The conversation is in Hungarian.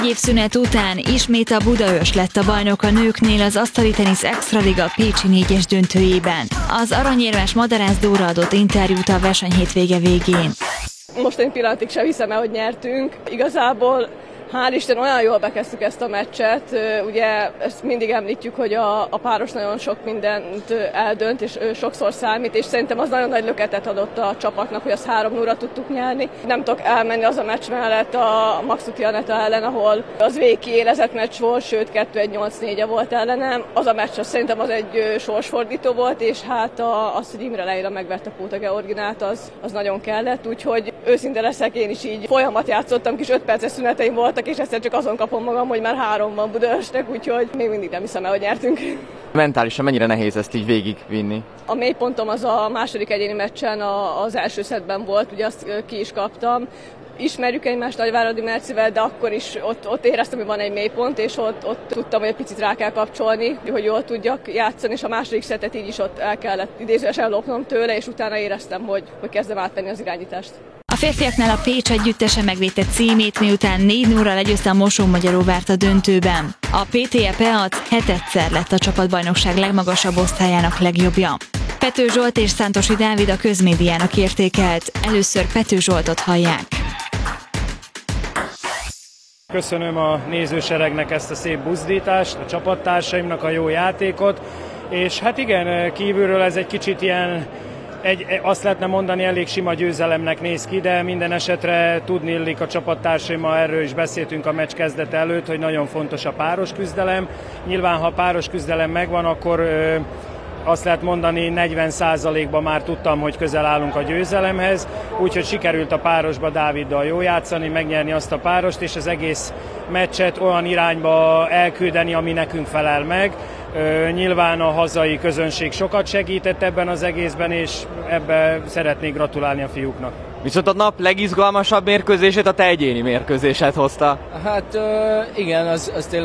Évszünet után ismét a Budaörs lett a bajnok a nőknél az asztali tenisz extraliga pécsi 4-es döntőjében. Az aranyérmes Madarász Dóra adott interjút a verseny hétvége végén. Mostani pillanatig sem hiszem el, hogy nyertünk. Igazából hál' Isten olyan jól bekezdtük ezt a meccset, ugye ezt mindig említjük, hogy a páros nagyon sok mindent eldönt, és sokszor számít, és szerintem az nagyon nagy löketet adott a csapatnak, hogy azt 3-0-ra tudtuk nyerni. Nem tudok elmenni az a meccs mellett a Maxuti Aneta ellen, ahol az végig kiélezett meccs volt, sőt 2-1-8-4-e volt ellenem. Az a meccs szerintem az egy sorsfordító volt, és hát az, hogy Imre Leila megverte Póta Georginát, az nagyon kellett, úgyhogy őszinte leszek, én is így folyamat játszottam, kis 5 perces szüneteim voltak, és egyszer csak azon kapom magam, hogy már 3 van Budaörsnek, úgyhogy még mindig nem hiszem el, hogy nyertünk. Mentálisan mennyire nehéz ezt így végigvinni? A mélypontom az a második egyéni meccsen az első szettben volt, ugye azt ki is kaptam. Ismerjük egymást Nagyváradi Mercivel, de akkor is ott éreztem, hogy van egy mélypont, és ott tudtam, hogy egy picit rá kell kapcsolni, hogy jól tudjak játszani, és a második szettet így is ott el kellett idézőesen lopnom tőle, és utána éreztem, hogy kezdem átvenni az irányítást. A férfiaknál a Pécs együttese megvédte címét, miután 4-0-ra legyőzte a Mosonmagyaróvárt a döntőben. A PTE Peac 7-szer lett a csapatbajnokság legmagasabb osztályának legjobbja. Pető Zsolt és Szántosi Dávid a közmédiának értékelt. Először Pető Zsoltot hallják. Köszönöm a nézőseregnek ezt a szép buzdítást, a csapattársaimnak a jó játékot, és hát igen, kívülről ez egy kicsit ilyen, azt lehetne mondani, elég sima győzelemnek néz ki, de minden esetre tudni illik a csapattársaimmal, erről is beszéltünk a meccs kezdete előtt, hogy nagyon fontos a páros küzdelem. Nyilván, ha a páros küzdelem megvan, akkor azt lehet mondani, 40%-ban már tudtam, hogy közel állunk a győzelemhez, úgyhogy sikerült a párosba Dáviddal jól játszani, megnyerni azt a párost, és az egész meccset olyan irányba elküldeni, ami nekünk felel meg. Nyilván a hazai közönség sokat segített ebben az egészben, és ebben szeretnék gratulálni a fiúknak. Viszont a nap legizgalmasabb mérkőzését a te egyéni mérkőzésed hozta. Hát igen, az tényleg